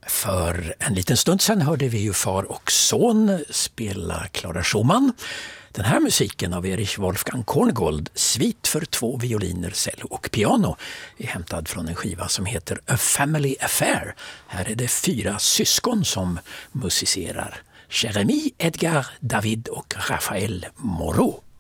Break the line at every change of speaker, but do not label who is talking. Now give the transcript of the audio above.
För en liten stund sedan hörde vi ju far och son spela Clara Schumann. Den här musiken av Erich Wolfgang Korngold, svit för 2 violiner, cello och piano, är hämtad från en skiva som heter A Family Affair. Här är det 4 syskon som musicerar. Jérémie, Edgar, David och Raphaël Moreau.